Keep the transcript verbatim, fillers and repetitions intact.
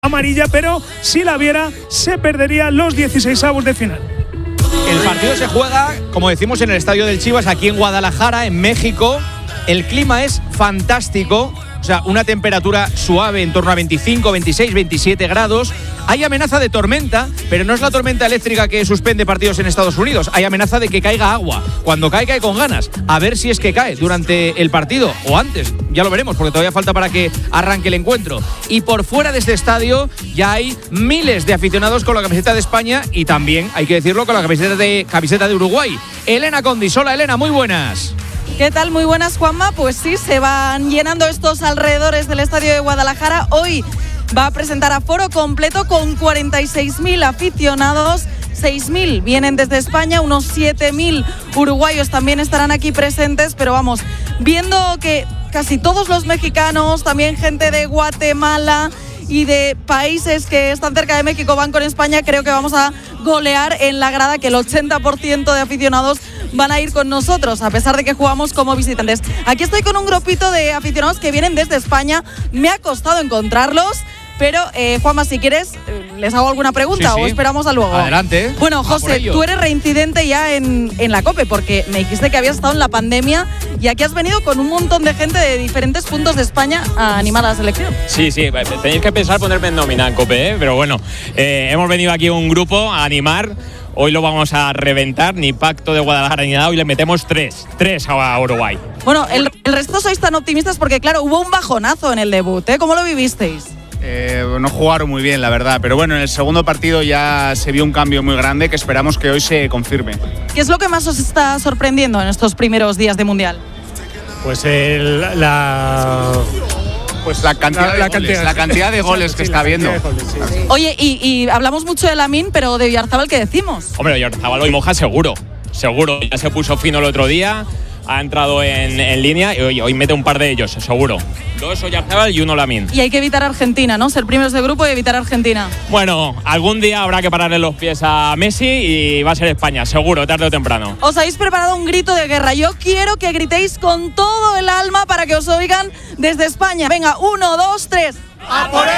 amarilla, pero si la viera se perdería los dieciseisavos de final. El partido se juega, como decimos, en el Estadio del Chivas, aquí en Guadalajara, en México. El clima es fantástico, o sea, una temperatura suave en torno a veinticinco, veintiséis, veintisiete grados. Hay amenaza de tormenta, pero no es la tormenta eléctrica que suspende partidos en Estados Unidos. Hay amenaza de que caiga agua. Cuando cae, cae con ganas. A ver si es que cae durante el partido o antes. Ya lo veremos, porque todavía falta para que arranque el encuentro. Y por fuera de este estadio ya hay miles de aficionados con la camiseta de España y también, hay que decirlo, con la camiseta de, camiseta de Uruguay. Elena Condis. Hola, Elena, muy buenas. ¿Qué tal? Muy buenas, Juanma. Pues sí, se van llenando estos alrededores del estadio de Guadalajara. Hoy va a presentar aforo completo con cuarenta y seis mil aficionados. seis mil vienen desde España, unos siete mil uruguayos también estarán aquí presentes, pero vamos, viendo que casi todos los mexicanos, también gente de Guatemala y de países que están cerca de México van con España, creo que vamos a golear en la grada, que el ochenta por ciento de aficionados van a ir con nosotros, a pesar de que jugamos como visitantes. Aquí estoy con un grupito de aficionados que vienen desde España, me ha costado encontrarlos, pero eh, Juanma, si quieres, ¿les hago alguna pregunta sí, sí. o esperamos a luego? Adelante. Bueno, José, tú eres reincidente ya en, en la COPE, porque me dijiste que habías estado en la pandemia y aquí has venido con un montón de gente de diferentes puntos de España a animar a la selección. Sí, sí, tenéis que pensar ponerme en nómina en COPE, ¿eh? Pero bueno, eh, hemos venido aquí un grupo a animar. Hoy lo vamos a reventar, ni pacto de Guadalajara ni nada, hoy le metemos tres, tres a Uruguay. Bueno, el, el resto sois tan optimistas porque, claro, hubo un bajonazo en el debut, ¿eh? ¿Cómo lo vivisteis? Eh, no jugaron muy bien, la verdad, pero bueno, en el segundo partido ya se vio un cambio muy grande que esperamos que hoy se confirme. ¿Qué es lo que más os está sorprendiendo en estos primeros días de Mundial? Pues el, la... Pues la cantidad, la, de, la goles, cantidad, la cantidad de goles que sí, está viendo. Goles, sí. Oye, y, y hablamos mucho de Lamine, pero de Oyarzabal, ¿qué decimos? Hombre, Oyarzabal hoy moja seguro, seguro. Ya se puso fino el otro día, ha entrado en, en línea y hoy, hoy mete un par de ellos, seguro. Dos Oyarzabal y uno Lamine. Y hay que evitar a Argentina, ¿no? Ser primeros de grupo y evitar a Argentina. Bueno, algún día habrá que pararle los pies a Messi y va a ser España, seguro, tarde o temprano. Os habéis preparado un grito de guerra. Yo quiero que gritéis con todo el alma para que os oigan desde España. Venga, uno, dos, tres. ¡A por